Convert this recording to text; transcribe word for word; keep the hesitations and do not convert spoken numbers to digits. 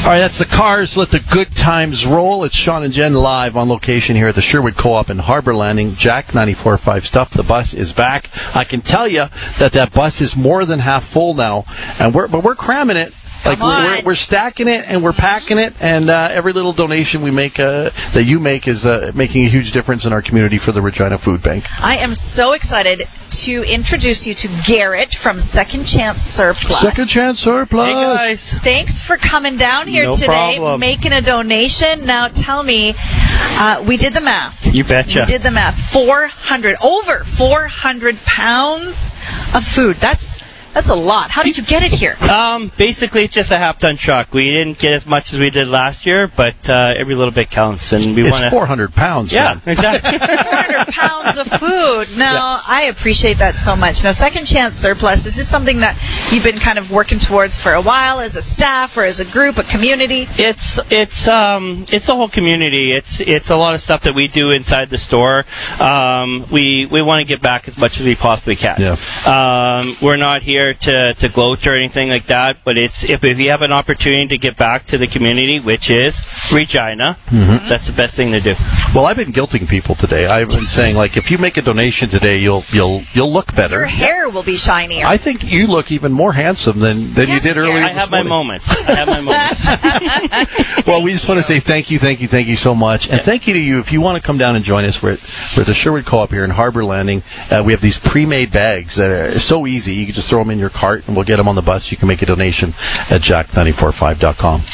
All right, that's the Cars. Let the good times roll. It's Sean and Jen live on location here at the Sherwood Co-op in Harbor Landing. Jack ninety-four point five stuff. The bus is back. I can tell you that that bus is more than half full now, and we're but we're cramming it. Like we're, we're, we're stacking it and we're packing it, and uh, every little donation we make, uh, that you make, is uh, making a huge difference in our community for the Regina Food Bank. I am so excited to introduce you to Garrett from Second Chance Surplus. Second Chance Surplus. Hey guys. Thanks for coming down here No today, problem. making a donation. Now tell me, uh, we did the math. You betcha. We did the math. four hundred, over four hundred pounds of food. That's That's a lot. How did you get it here? Um, basically, it's just a half-ton truck. We didn't get as much as we did last year, but uh, every little bit counts, and we It's want to. four hundred pounds. Yeah, man. exactly. four hundred pounds of food. Now, yeah. I appreciate that so much. Now, Second Chance Surplus, is this something that you've been kind of working towards for a while as a staff or as a group, a community? It's it's um it's the whole community. It's it's a lot of stuff that we do inside the store. Um, we we want to give back as much as we possibly can. Yeah. Um, we're not here to, to gloat or anything like that, but it's if, if you have an opportunity to give back to the community, which is Regina, mm-hmm. that's the best thing to do. Well, I've been guilting people today. I've been saying, like, if you make a donation today, you'll you'll you'll look better. Your hair will be shinier. I think you look even more handsome than, than yes, you did earlier. I have my moments. I have my moments. Well, we just want to say thank you, thank you, thank you so much, and yeah. thank you to you. If you want to come down and join us, we're at, we're at the Sherwood Co-op here in Harbor Landing. Uh, we have these pre-made bags that are so easy. You can just throw them in your cart, and we'll get them on the bus. You can make a donation at jack ninety-four point five dot com.